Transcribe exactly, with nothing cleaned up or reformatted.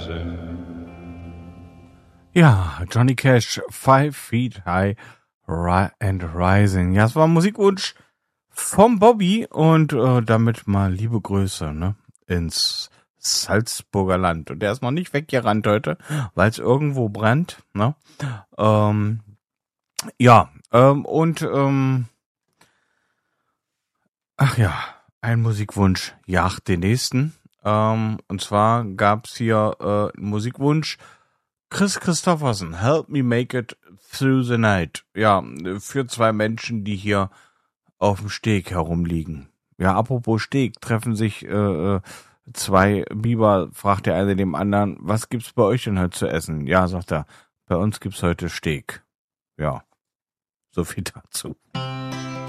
Ja, Johnny Cash, Five Feet High ri- and Rising. Ja, es war ein Musikwunsch vom Bobby und äh, damit mal liebe Grüße, ne, ins Salzburger Land. Und der ist noch nicht weggerannt heute, weil es irgendwo brennt, ne. Ähm, ja, ähm, und ähm, ach ja, ein Musikwunsch jagt den nächsten. Ähm, und zwar gab's hier äh, einen Musikwunsch Chris Christopherson, Help Me Make It Through the Night. Ja, für zwei Menschen, die hier auf dem Steg herumliegen. Ja, apropos Steg, treffen sich äh, zwei Biber, fragt der eine dem anderen, was gibt's bei euch denn heute zu essen? Ja, sagt er, bei uns gibt's heute Steg. Ja, so viel dazu.